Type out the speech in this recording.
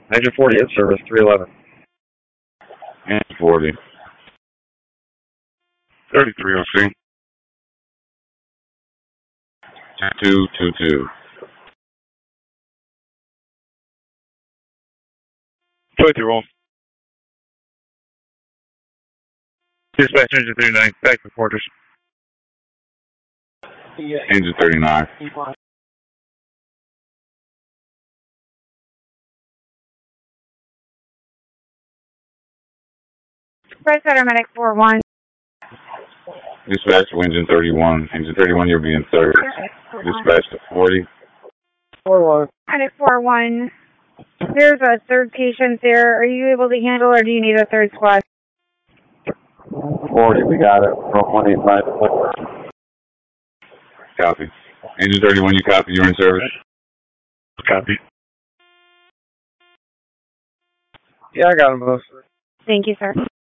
Engine 40 in service, 311. Engine 40. 33 on scene. 2222. 23 roll. Dispatch engine 39, back to quarters. Engine 39. Press Paramedic 4-1. Dispatch to engine 31. Engine 31, you'll be in third. Dispatch to 40. 4-1. Medic 4-1. There's a third patient there. Are you able to handle, or do you need a third squad? 40, we got it. From 185. Copy. Engine 31, you copy. You're in service. Copy. Yeah, I got him both. Thank you, sir.